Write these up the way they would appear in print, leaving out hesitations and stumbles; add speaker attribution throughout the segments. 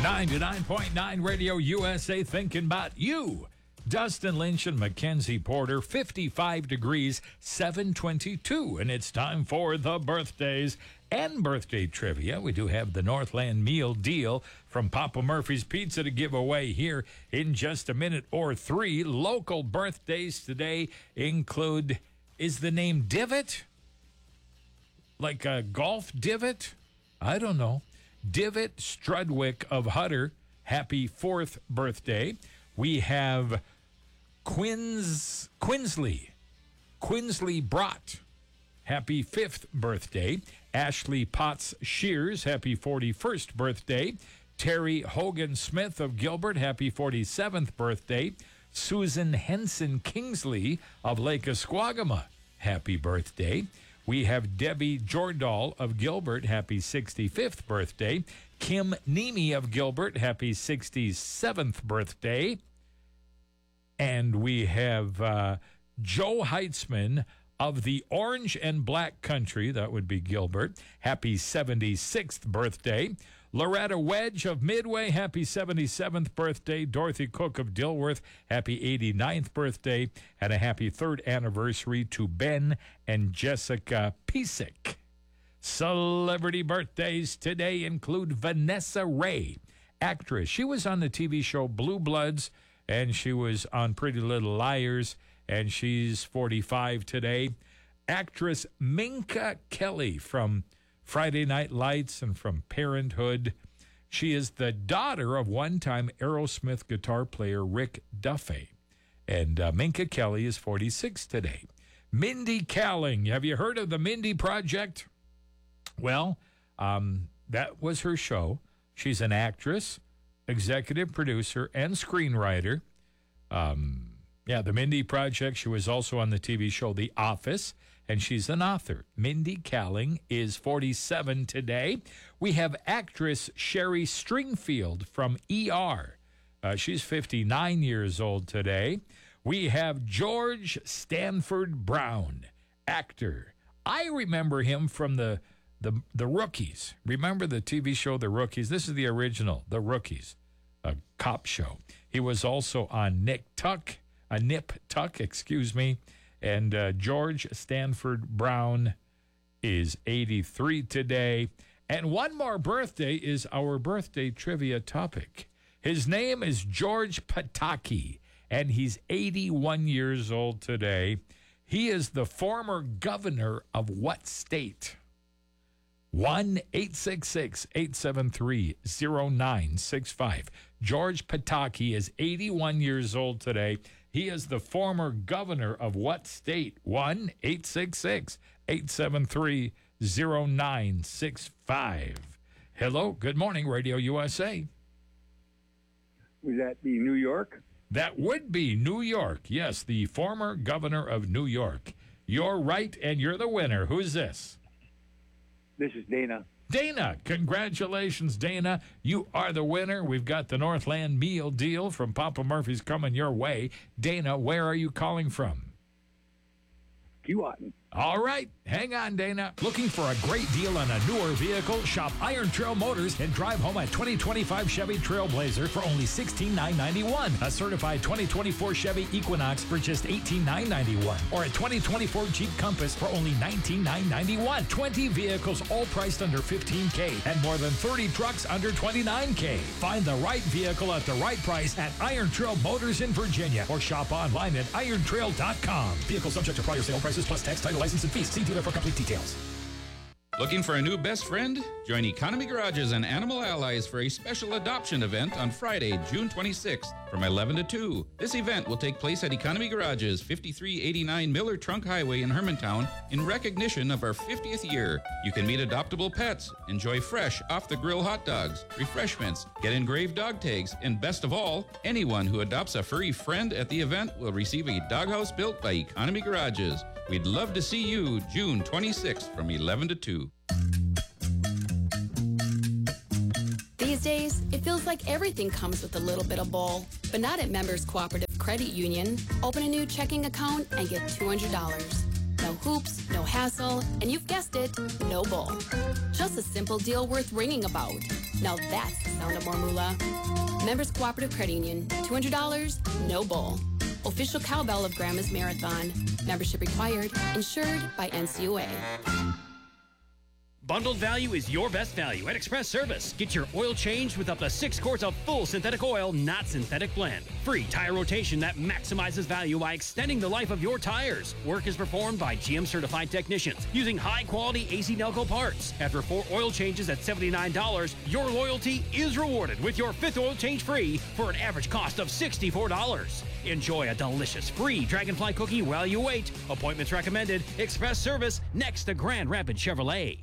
Speaker 1: 99.9 Radio USA, thinking about you. Dustin Lynch and Mackenzie Porter, 55 degrees, 722. And it's time for the birthdays and birthday trivia. We do have the Northland Meal Deal from Papa Murphy's Pizza to give away here in just a minute or three. Local birthdays today include, is the name Divot? Like a golf divot? I don't know. Divot Strudwick of Hutter, happy 4th birthday. We have Quinsley Brott, happy 5th birthday. Ashley Potts Shears, happy 41st birthday. Terry Hogan Smith of Gilbert, happy 47th birthday. Susan Henson Kingsley of Lake Esquagama, happy birthday. We have Debbie Jordahl of Gilbert, happy 65th birthday. Kim Nemi of Gilbert, happy 67th birthday. And we have Joe Heitzman of the Orange and Black Country, that would be Gilbert, happy 76th birthday. Loretta Wedge of Midway, happy 77th birthday. Dorothy Cook of Dilworth, happy 89th birthday. And a happy 3rd anniversary to Ben and Jessica Piesick. Celebrity birthdays today include Vanessa Ray, actress. She was on the TV show Blue Bloods, and she was on Pretty Little Liars, and she's 45 today. Actress Minka Kelly from Friday Night Lights and from Parenthood. She is the daughter of one-time Aerosmith guitar player Rick Duffy. And Minka Kelly is 46 today. Mindy Kaling. Have you heard of the Mindy Project? Well, that was her show. She's an actress, executive producer, and screenwriter. The Mindy Project. She was also on the TV show The Office, and she's an author. Mindy Kaling is 47 today. We have actress Sherry Stringfield from ER. She's 59 years old today. We have George Stanford Brown, actor. I remember him from the Rookies. Remember the TV show The Rookies? This is the original, The Rookies, a cop show. He was also on Nip Tuck, and George Stanford Brown is 83 today. And one more birthday is our birthday trivia topic. His name is George Pataki, and he's 81 years old today. He is the former governor of what state? 1-866-873-0965. George Pataki is 81 years old today. He is the former governor of what state? 1-866-873-0965. Hello, good morning, Radio USA.
Speaker 2: Would that be New York?
Speaker 1: That would be New York. Yes, the former governor of New York. You're right, and you're the winner. Who's this?
Speaker 2: This is Dana.
Speaker 1: Dana, congratulations, Dana. You are the winner. We've got the Northland Meal Deal from Papa Murphy's coming your way. Dana, where are you calling from?
Speaker 2: Keewatin.
Speaker 1: All right. Hang on, Dana. Looking for a great deal on a newer vehicle? Shop Iron Trail Motors and drive home a 2025 Chevy Trailblazer for only $16,991. A certified 2024 Chevy Equinox for just $18,991. Or a 2024 Jeep Compass for only $19,991. 20 vehicles all priced under $15K and more than 30 trucks under $29K. Find the right vehicle at the right price at Iron Trail Motors in Virginia or shop online at irontrail.com. Vehicle subject to prior sale prices plus tax, title, license, and fees. See dealer for complete details.
Speaker 3: Looking for a new best friend? Join Economy Garages and Animal Allies for a special adoption event on Friday, June 26th from 11 to 2. This event will take place at Economy Garages, 5389 Miller Trunk Highway in Hermantown in recognition of our 50th year. You can meet adoptable pets, enjoy fresh, off-the-grill hot dogs, refreshments, get engraved dog tags, and best of all, anyone who adopts a furry friend at the event will receive a doghouse built by Economy Garages. We'd love to see you June 26th from 11 to 2.
Speaker 4: These days, it feels like everything comes with a little bit of bull, but not at Members Cooperative Credit Union. Open a new checking account and get $200. Now, hoops, no hassle, and you've guessed it, no bull. Just a simple deal worth ringing about. Now that's the sound of more moolah. Members Cooperative Credit Union, $200, no bull. Official cowbell of Grandma's Marathon. Membership required. Insured by NCUA.
Speaker 5: Bundled value is your best value at Express Service. Get your oil changed with up to 6 quarts of full synthetic oil, not synthetic blend. Free tire rotation that maximizes value by extending the life of your tires. Work is performed by GM certified technicians using high-quality AC Nelco parts. After 4 oil changes at $79, your loyalty is rewarded with your 5th oil change free for an average cost of $64. Enjoy a delicious free Dragonfly cookie while you wait. Appointments recommended. Express Service next to Grand Rapids Chevrolet.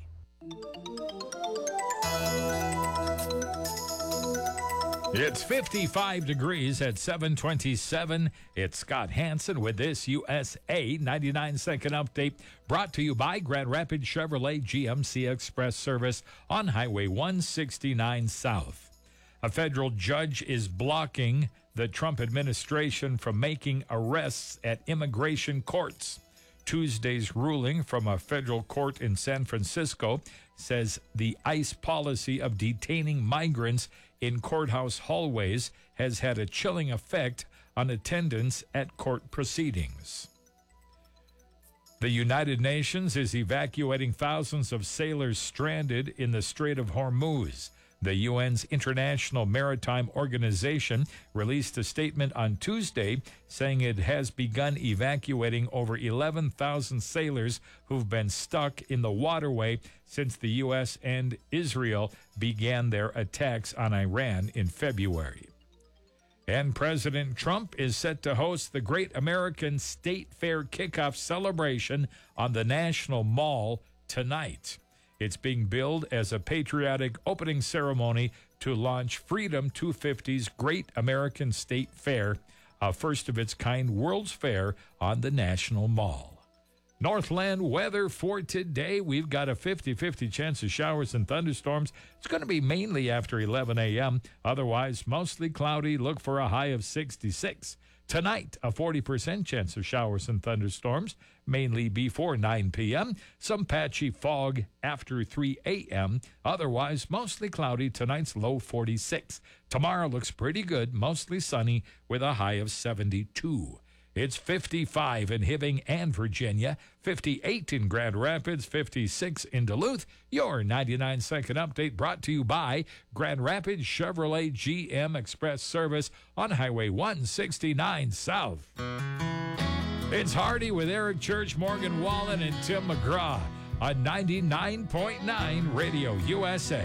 Speaker 1: It's 55 degrees at 7:27. It's Scott Hansen with this USA 99-second update brought to you by Grand Rapids Chevrolet GMC Express Service on Highway 169 South. A federal judge is blocking the Trump administration from making arrests at immigration courts. Tuesday's ruling from a federal court in San Francisco says the ICE policy of detaining migrants in courthouse hallways has had a chilling effect on attendance at court proceedings. The United Nations is evacuating thousands of sailors stranded in the Strait of Hormuz. The UN's International Maritime Organization released a statement on Tuesday saying it has begun evacuating over 11,000 sailors who've been stuck in the waterway since the U.S. and Israel began their attacks on Iran in February. And President Trump is set to host the Great American State Fair kickoff celebration on the National Mall tonight. It's being billed as a patriotic opening ceremony to launch Freedom 250's Great American State Fair, a first-of-its-kind World's Fair on the National Mall. Northland weather for today. We've got a 50-50 chance of showers and thunderstorms. It's going to be mainly after 11 a.m. Otherwise, mostly cloudy. Look for a high of 66. Tonight, a 40% chance of showers and thunderstorms, mainly before 9 p.m. Some patchy fog after 3 a.m. Otherwise, mostly cloudy. Tonight's low 46. Tomorrow looks pretty good, mostly sunny with a high of 72. It's 55 in Hibbing and Virginia, 58 in Grand Rapids, 56 in Duluth. Your 99-second update brought to you by Grand Rapids Chevrolet GM Express Service on Highway 169 South. It's Hardy with Eric Church, Morgan Wallen, and Tim McGraw on 99.9 Radio USA.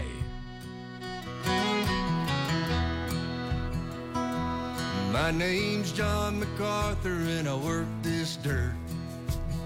Speaker 6: My name's John MacArthur and I work this dirt.